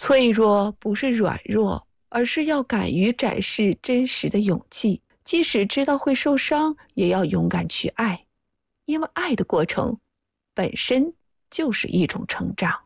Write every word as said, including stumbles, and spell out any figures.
脆弱不是软弱，而是要敢于展示真实的勇气，即使知道会受伤，也要勇敢去爱，因为爱的过程本身就是一种成长。